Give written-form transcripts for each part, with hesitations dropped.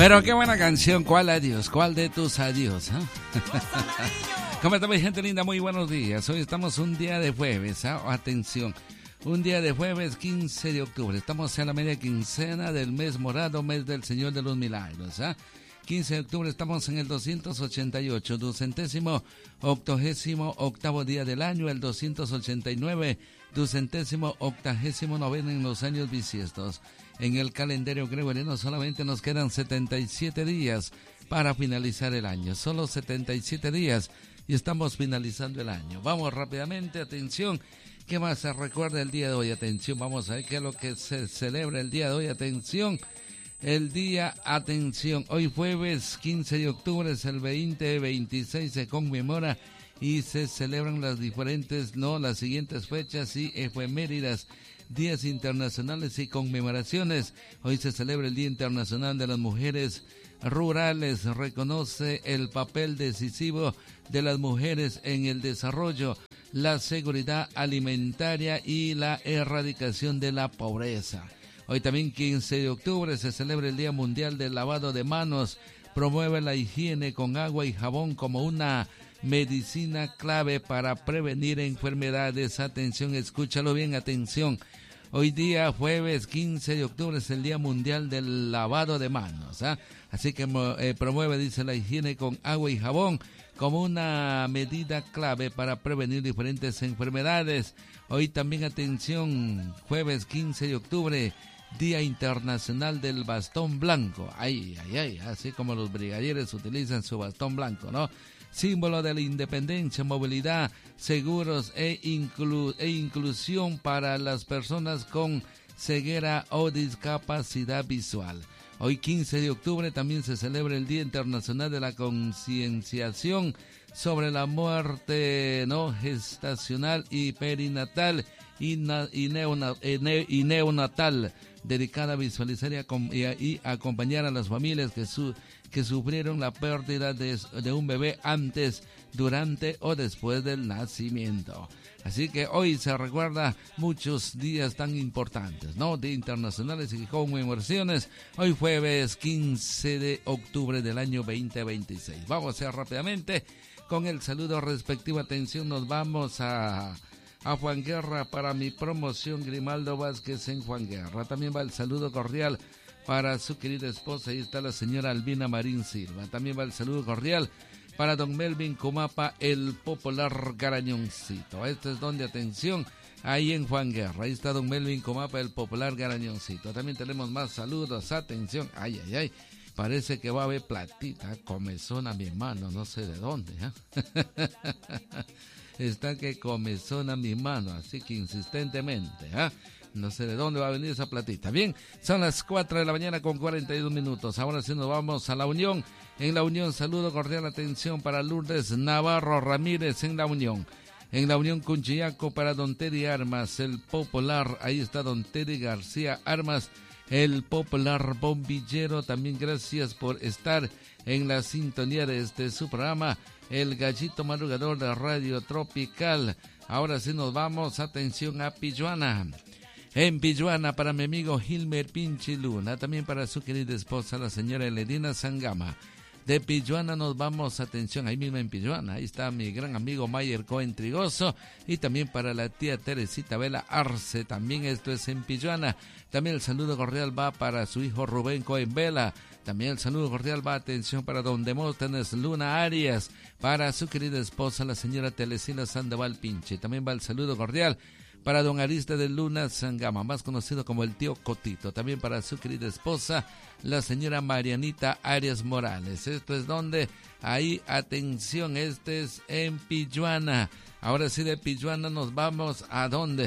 Pero qué buena canción, ¿cuál adiós? ¿Cuál de tus adiós? ¿Cómo está mi gente linda? Muy buenos días. Hoy estamos un día de jueves, atención, un día de jueves 15 de octubre. Estamos en la media quincena del mes morado, mes del Señor de los Milagros. 15 de octubre estamos en el 288, 288º día del año, el 289, 289 en los años bisiestos. En el calendario gregoriano solamente nos quedan 77 días para finalizar el año, solo 77 días y estamos finalizando el año. Vamos rápidamente, atención, ¿qué más se recuerda el día de hoy? Atención, vamos a ver qué es lo que se celebra el día de hoy, atención. El día, atención, hoy jueves 15 de octubre es el 2026, se conmemora y se celebran las siguientes fechas y efemérides, días internacionales y conmemoraciones. Hoy se celebra el Día Internacional de las Mujeres Rurales, reconoce el papel decisivo de las mujeres en el desarrollo, la seguridad alimentaria y la erradicación de la pobreza. Hoy también 15 de octubre se celebra el Día Mundial del Lavado de Manos, promueve la higiene con agua y jabón como una medicina clave para prevenir enfermedades. Atención, escúchalo bien, atención. Hoy día, jueves 15 de octubre, es el Día Mundial del Lavado de Manos. Así que promueve, dice, la higiene con agua y jabón como una medida clave para prevenir diferentes enfermedades. Hoy también, atención, jueves 15 de octubre, Día Internacional del Bastón Blanco. Ay, así como los brigadieres utilizan su bastón blanco, ¿no? Símbolo de la independencia, movilidad, seguros e inclusión para las personas con ceguera o discapacidad visual. Hoy 15 de octubre también se celebra el Día Internacional de la Concienciación sobre la muerte gestacional y perinatal y neonatal, dedicada a visualizar y acompañar a las familias que sufrieron la pérdida de un bebé antes, durante o después del nacimiento. Así que hoy se recuerda muchos días tan importantes, Día internacionales y conmemoraciones. Hoy jueves 15 de octubre del año 2026. Vamos a hacer rápidamente con el saludo respectivo. Atención, nos vamos a Juan Guerra para mi promoción Grimaldo Vázquez en Juan Guerra. También va el saludo cordial para su querida esposa, ahí está la señora Albina Marín Silva. También va el saludo cordial para don Melvin Comapa, el popular Garañoncito. Esto es donde, atención, ahí en Juan Guerra, ahí está don Melvin Comapa, el popular Garañoncito. También tenemos más saludos, atención, parece que va a haber platita, comezón a mi mano, no sé de dónde, Está que comezón a mi mano, así que insistentemente, no sé de dónde va a venir esa platita. Bien, son las 4 de la mañana con 42 minutos. Ahora sí nos vamos a La Unión. En La Unión, saludo cordial, atención para Lourdes Navarro Ramírez en La Unión. En La Unión, Cunchillaco para don Teddy Armas, el popular. Ahí está don Teddy García Armas, el popular bombillero. También gracias por estar en la sintonía de su programa, el gallito madrugador de Radio Tropical. Ahora sí nos vamos, atención, a Pilluana. En Pilluana para mi amigo Gilmer Pinchi Luna, también para su querida esposa, la señora Eledina Sangama. De Pilluana nos vamos, atención, ahí mismo en Pilluana, ahí está mi gran amigo Mayer Cohen Trigoso, y también para la tía Teresita Vela Arce, también esto es en Pilluana. También el saludo cordial va para su hijo Rubén Cohen Vela. También el saludo cordial va, atención, para don Demóstenes Luna Arias, para su querida esposa, la señora Teresina Sandoval Pinche. También va el saludo cordial para don Arista de Luna Sangama, más conocido como el tío Cotito. También para su querida esposa, la señora Marianita Arias Morales. Esto es donde, ahí, atención, este es en Pilluana. Ahora sí, de Pilluana nos vamos a ¿dónde?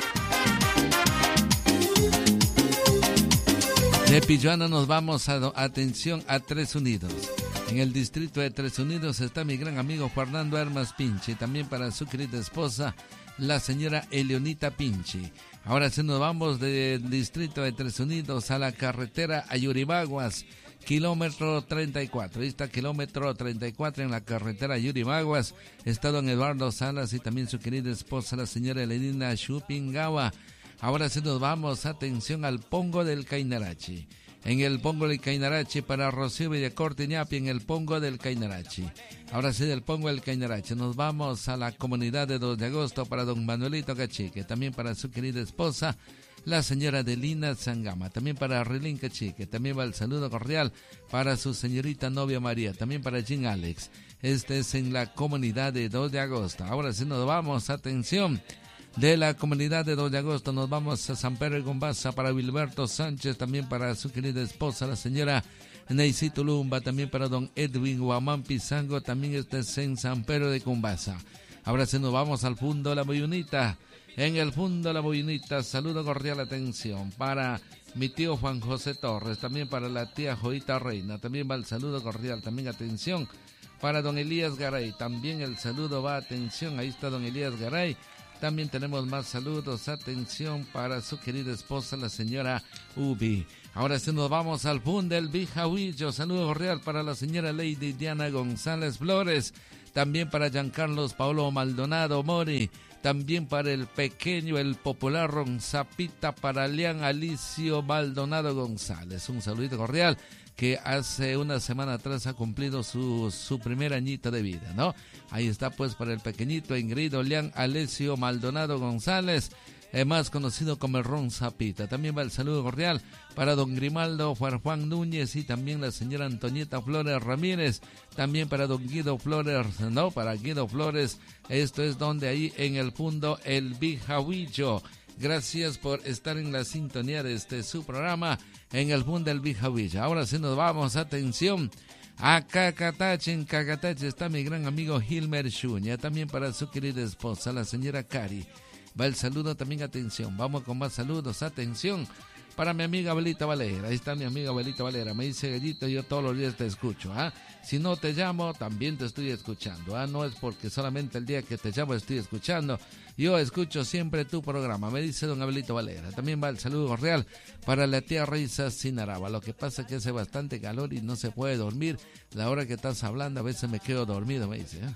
De Pilluana nos vamos atención, a Tres Unidos. En el distrito de Tres Unidos está mi gran amigo Fernando Armas Pinche. También para su querida esposa, la señora Eleonita Pinchi. Ahora sí nos vamos del distrito de Tres Unidos a la carretera a Yurimaguas, kilómetro 34. Ahí está, kilómetro 34 en la carretera a Yurimaguas. Está don Eduardo Salas y también su querida esposa, la señora Elenina Chupingawa. Ahora sí nos vamos, atención, al Pongo del Cainarachi. en el Pongo del Cainarachi, para Rocío Villacorte Iñapi en el Pongo del Cainarachi. Ahora sí, del Pongo del Cainarachi nos vamos a la comunidad de 2 de agosto para don Manuelito Cachique, también para su querida esposa, la señora Delina Sangama, también para Rilín Cachique, también va el saludo cordial para su señorita novia María, también para Jean Alex. Este es en la comunidad de 2 de agosto. Ahora sí nos vamos, atención, de la comunidad de 2 de agosto nos vamos a San Pedro de Cumbasa para Wilberto Sánchez, también para su querida esposa, la señora Neisy Tulumba, también para don Edwin Guamán Pizango, también este es en San Pedro de Cumbasa. Ahora sí nos vamos al Fundo La Boyunita. En el Fundo La Boyunita, saludo cordial, atención, para mi tío Juan José Torres, también para la tía Joita Reina, también va el saludo cordial, también atención, para don Elías Garay, también el saludo va, atención, ahí está don Elías Garay. También tenemos más saludos, atención, para su querida esposa, la señora Ubi. Ahora sí nos vamos al Fundo del Bijahuillo, saludo cordial para la señora Lady Diana González Flores, también para Giancarlos Paulo Maldonado Mori, también para el pequeño, el popular Ronzapita, para Leán Alicio Maldonado González. Un saludito cordial, que hace una semana atrás ha cumplido su primer añito de vida, ¿no? Ahí está pues para el pequeñito Ingrid Leán Alicio Maldonado González, más conocido como el Ronzapita. También va el saludo cordial para don Grimaldo Juan Núñez y también la señora Antonieta Flores Ramírez, también para don Guido Flores, no, para Guido Flores, esto es donde ahí en el Fundo El Bijahuillo. Gracias por estar en la sintonía de su programa en el Fundo del Bijahuillo. Ahora sí nos vamos, atención, a Cacatache. En Cacatache está mi gran amigo Gilmer Shuña, también para su querida esposa, la señora Cari. Va el saludo también, atención, vamos con más saludos, atención, para mi amiga Abelita Valera. Ahí está mi amiga Abelita Valera, me dice: Gallito, yo todos los días te escucho, si no te llamo, también te estoy escuchando, no es porque solamente el día que te llamo estoy escuchando, yo escucho siempre tu programa, me dice don Abelito Valera. También va el saludo cordial para la tía Risa Sinaraba. Lo que pasa es que hace bastante calor y no se puede dormir, la hora que estás hablando a veces me quedo dormido, me dice,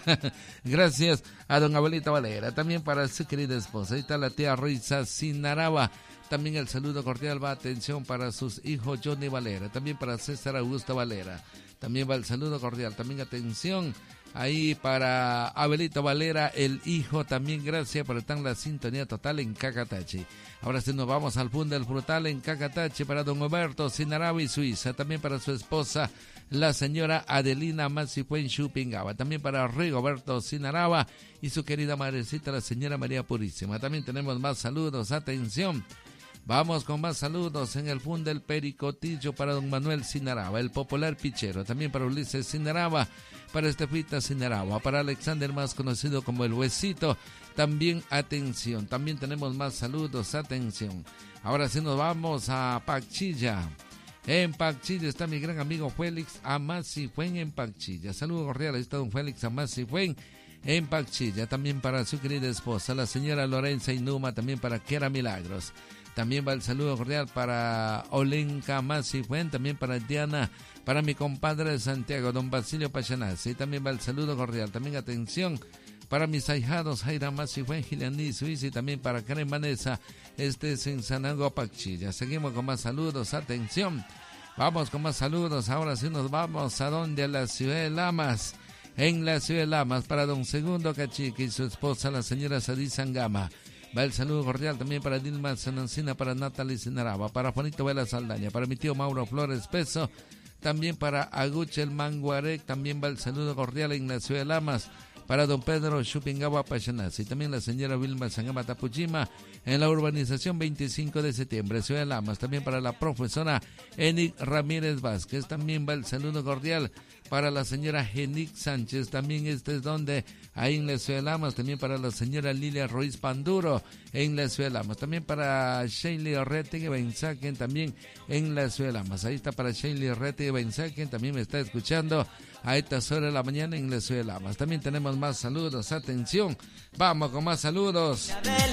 Gracias a don Abelito Valera. También para su querida esposa, ahí está la tía Risa Sinaraba. También el saludo cordial va, atención, para sus hijos Johnny Valera, también para César Augusto Valera. También va el saludo cordial, también atención, ahí para Abelito Valera, el hijo, también gracias por estar en la sintonía total en Cacatache. Ahora sí nos vamos al Fundo del Frutal en Cacatache para don Huberto Sinaraba y Suiza, también para su esposa, la señora Adelina Masifuen Chupingaba, también para Rigoberto Sinaraba y su querida madrecita, la señora María Purísima. También tenemos más saludos, atención. Vamos con más saludos en el Fundo del Pericotillo para don Manuel Sinaraba, el popular pichero. También para Ulises Sinaraba, para Estefita Sinaraba, para Alexander, más conocido como el Huesito. También atención, también tenemos más saludos, atención. Ahora sí nos vamos a Pacchilla. En Pacchilla está mi gran amigo Félix Amasifuen en Pacchilla. Saludos cordiales, está don Félix Amasifuen en Pacchilla. También para su querida esposa, la señora Lorenza Inuma, también para Kiera Milagros. También va el saludo cordial para Olenka Masifuen, también para Diana, para mi compadre de Santiago, don Basilio Pachanazzi. También va el saludo cordial, también atención, para mis ahijados Jaira Masifuen, Gilianí Suiza, y también para Karen Vanessa, este es en Sanango, Pacchilla. Seguimos con más saludos, atención, vamos con más saludos. Ahora sí nos vamos a donde, a la ciudad de Lamas. En la ciudad de Lamas, para don Segundo Cachique y su esposa, la señora Sadí Sangama. Va el saludo cordial también para Dilma Sanancina, para Natalie Sinaraba, para Juanito Vela Saldaña, para mi tío Mauro Flores Peso, también para Aguchel Manguarec. También va el saludo cordial en la ciudad de Lamas para don Pedro Chupingaba Pachanazzi, y también la señora Vilma Sangama Tapuchima en la urbanización 25 de septiembre, ciudad de Lamas. También para la profesora Enic Ramírez Vázquez. También va el saludo cordial para la señora Genic Sánchez, también este es donde, ahí en la ciudad de Lamas. También para la señora Lilia Ruiz Panduro en la ciudad de Lamas. También para Sheila Rettig Benzaquen, también en la ciudad de Lamas. Ahí está para Sheila Rettig Benzaquen, también me está escuchando a estas horas de la mañana en la ciudad de Lamas. También tenemos más saludos, atención, vamos con más saludos.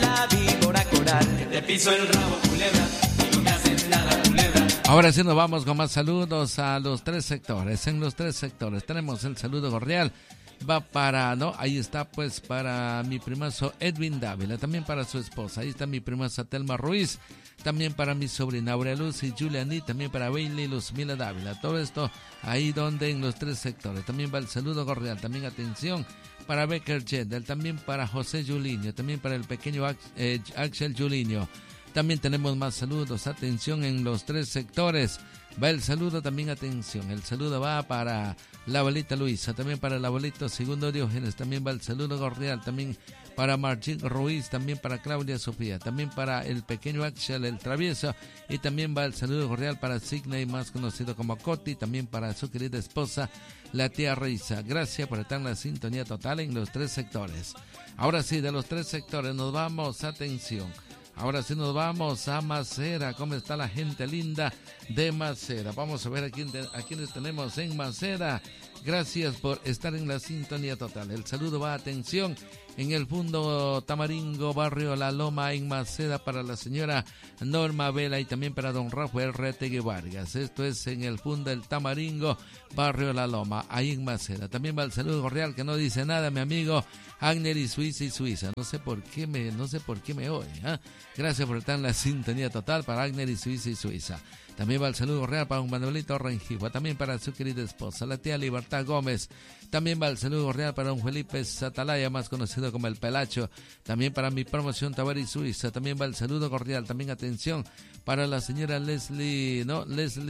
Ahora sí nos vamos con más saludos a los tres sectores. En los tres sectores tenemos el saludo cordial va para, ¿no? Ahí está pues para mi primazo Edwin Dávila, también para su esposa, ahí está mi primaza Telma Ruiz, también para mi sobrina Aurea Luz y Juliani, también para Bailey Luzmila Dávila, todo esto ahí donde en los 3 sectores, también va el saludo cordial, también atención para Becker Jedel, también para José Julinho, también para el pequeño Axel Julinho. También tenemos más saludos, atención en los 3 sectores. Va el saludo también, atención. El saludo va para la abuelita Luisa, también para el abuelito Segundo Diógenes, también va el saludo cordial, también para Martín Ruiz, también para Claudia Sofía, también para el pequeño Axel el Travieso, y también va el saludo cordial para Sidney, más conocido como Coti, también para su querida esposa, la tía Risa. Gracias por estar en la sintonía total en los 3 sectores. Ahora sí, de los 3 sectores nos vamos, atención. Ahora sí nos vamos a Macera. ¿Cómo está la gente linda de Macera? Vamos a ver a quiénes tenemos en Macera. Gracias por estar en la sintonía total. El saludo va, atención, en el Fundo Tamaringo, barrio La Loma, en Maceda, para la señora Norma Vela y también para don Rafael Retegui Vargas. Esto es en el Fundo del Tamaringo, barrio La Loma, ahí en Maceda. También va el saludo cordial que no dice nada, mi amigo Agner y Suiza. No sé por qué me oye, ¿eh? Gracias por estar en la sintonía total para Agner y Suiza. También va el saludo real para un Manuelito Rengifo, también para su querida esposa, la tía Libertad Gómez. También va el saludo real para un Felipe Satalaya, más conocido como el Pelacho. También para mi promoción Tavares Suiza. También va el saludo cordial, también atención para la señora Leslie